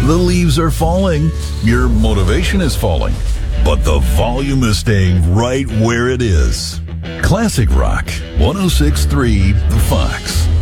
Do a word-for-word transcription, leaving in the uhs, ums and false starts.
The leaves are falling. Your motivation is falling. But the volume is staying right where it is. Classic Rock, one oh six point three The Fox.